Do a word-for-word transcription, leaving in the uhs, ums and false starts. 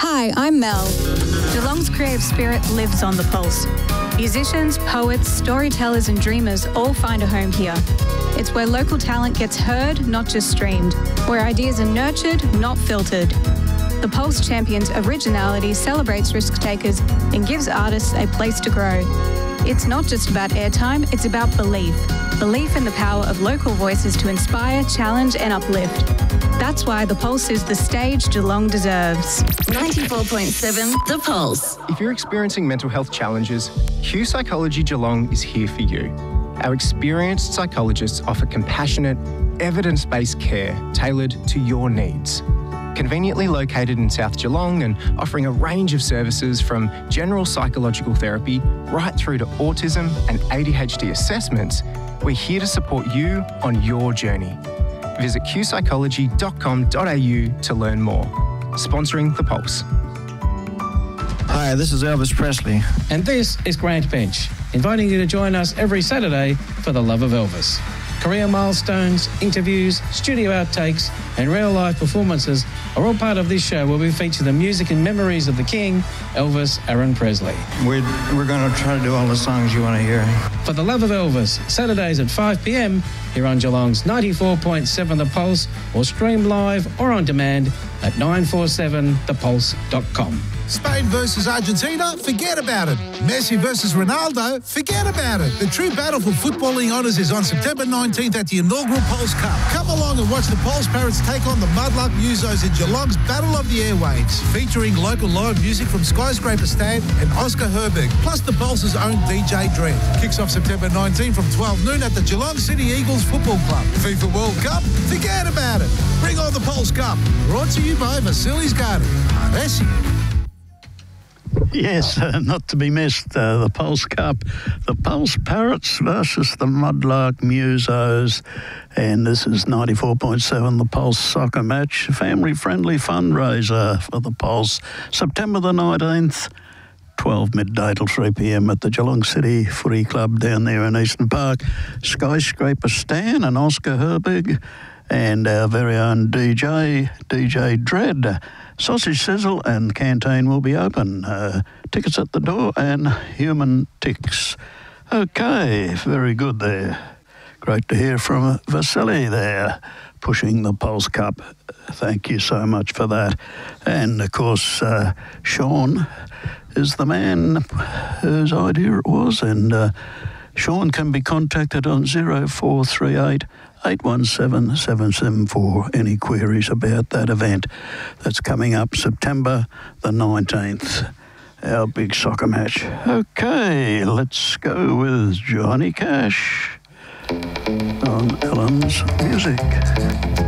Hi, I'm Mel. Geelong's creative spirit lives on the Pulse. Musicians, poets, storytellers and dreamers all find a home here. It's where local talent gets heard, not just streamed. Where ideas are nurtured, not filtered. The Pulse champions originality, celebrates risk takers and gives artists a place to grow. It's not just about airtime, it's about belief. Belief in the power of local voices to inspire, challenge and uplift. That's why The Pulse is the stage Geelong deserves. ninety-four point seven The Pulse. If you're experiencing mental health challenges, Q Psychology Geelong is here for you. Our experienced psychologists offer compassionate, evidence-based care tailored to your needs. Conveniently located in South Geelong and offering a range of services from general psychological therapy right through to autism and A D H D assessments, we're here to support you on your journey. Visit q psychology dot com dot a u to learn more. Sponsoring The Pulse. Hi, this is Elvis Presley. And this is Grant Bench, inviting you to join us every Saturday for the love of Elvis. Career milestones, interviews, studio outtakes, and real-life performances are all part of this show where we feature the music and memories of the King, Elvis Aaron Presley. We're, we're going to try to do all the songs you want to hear. For the love of Elvis, Saturdays at five p m here on Geelong's ninety-four point seven The Pulse, or stream live or on demand at nine four seven the pulse dot com. Spain versus Argentina, forget about it. Messi versus Ronaldo, forget about it. The true battle for footballing honours is on September nineteenth at the inaugural Pulse Cup. Come along and watch the Pulse Parrots take on the Mudlark Musos in Geelong's Battle of the Airwaves, featuring local live music from Skyscraper Stan and Oscar Herberg, plus the Pulse's own D J Dread. Kicks off September nineteenth from twelve noon at the Geelong City Eagles Football Club. FIFA World Cup, forget about it. Bring on the Pulse Cup. Brought to you by Vasilis Garden. Messi. Yes, uh, not to be missed, uh, the Pulse Cup, the Pulse Parrots versus the Mudlark Musos, and this is ninety-four point seven The Pulse soccer match, family-friendly fundraiser for the Pulse, September the nineteenth, twelve midday till three p m at the Geelong City Footy Club down there in Eastern Park. Skyscraper Stan and Oscar Herberg and our very own D J, D J Dread. Sausage Sizzle and Canteen will be open. Uh, tickets at the door and human ticks. Okay, very good there. Great to hear from Vasily there, pushing the Pulse Cup. Thank you so much for that. And, of course, uh, Sean is the man whose idea it was. And uh, Sean can be contacted on zero four three eight, eight one seven, seven seven four. Any queries about that event that's coming up September the nineteenth, our big soccer match. Okay, let's go with Johnny Cash on Ellen's Music.